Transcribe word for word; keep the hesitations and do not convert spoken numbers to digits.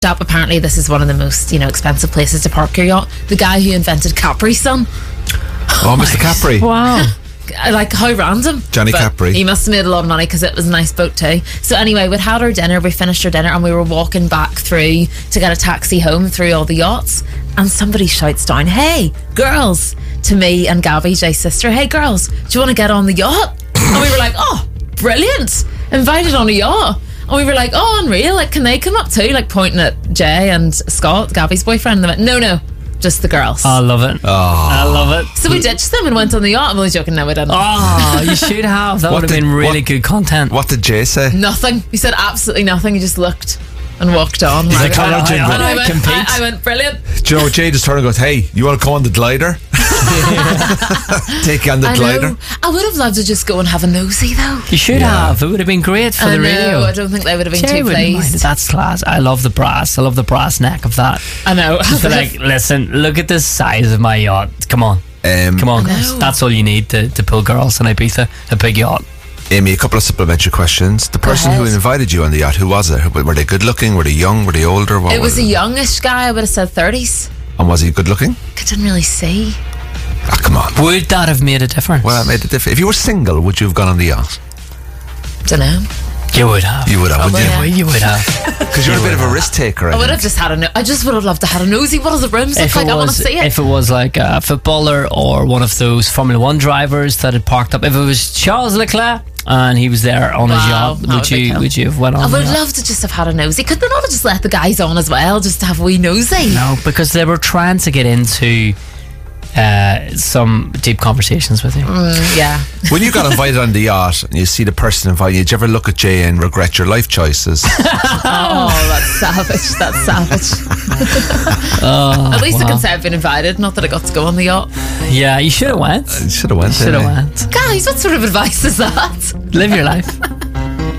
Up, apparently this is one of the most, you know, expensive places to park your yacht. The guy who invented Capri Sun. Oh, Mister Capri. Wow. Like, how random. Johnny But Capri. He must have made a lot of money because it was a nice boat too. So anyway, we'd had our dinner, we finished our dinner, and we were walking back through to get a taxi home through all the yachts, and somebody shouts down, "Hey, girls," to me and Gabby, Jay's sister. "Hey, girls, do you want to get on the yacht?" And we were like, "Oh, brilliant. Invited on a yacht." And we were like, "Oh, unreal. Like, can they come up too?" Like, pointing at Jay and Scott, Gabby's boyfriend. And they went, "No, no, just the girls." I love it. Oh. I love it. So we ditched them and went on the yacht. I'm only joking. No, we didn't. Oh, you should have. That What would have did- been really what- good content. What did Jay say? Nothing. He said absolutely nothing. He just looked and walked on. He's like, I, "Come on, I, Jingle." and I went, Compete. I, I went, brilliant. Do you know, Jay just turned and goes, "Hey, you want to come on the glider?" Take you on the I glider. know. I would have loved to just go and have a nosy though. You should Yeah. have. It would have been great for I the know. radio. I don't think they would have been Jay too wouldn't mind. pleased. That's class. I love the brass. I love the brass neck of that. I know. Just be like, listen, look at the size of my yacht. Come on. Um, Come on, I guys. know. That's all you need to, to pull girls in Ibiza. A big yacht. Amy, a couple of supplementary questions. The person who ahead. invited you on the yacht, who was it? Were they good looking? Were they young? Were they older? What It was a it? youngish guy. I would have said thirties. And was he good looking? I didn't really see. Ah, come on. Would that have made a difference? Well, that made a difference. If you were single, would you have gone on the yacht? Don't know. you would have. You would have, Probably, wouldn't yeah. you? You would have. Because you're a bit of a risk taker. I I would think. have just had a. No- I just would have loved to have a nosy. What does the rooms look If like? it, I want to was, see it. if it was like a footballer or one of those Formula One drivers that had parked up, if it was Charles Leclerc and he was there on his Wow, yacht, that would would be you cool. would you have went on? I the would yacht? love to just have had a nosy. Could they not have just let the guys on as well, just to have a wee nosy? No, because they were trying to get into uh, some deep conversations with you. Mm, yeah. When you got invited on the yacht and you see the person inviting you, did you ever look at Jay and regret your life choices? Oh, that's savage. That's savage. Oh, At least I wow. can say I've been invited. Not that I got to go on the yacht. Yeah, you should have went. You should have went. Should didn't have you? went. Guys, what sort of advice is that? Live your life.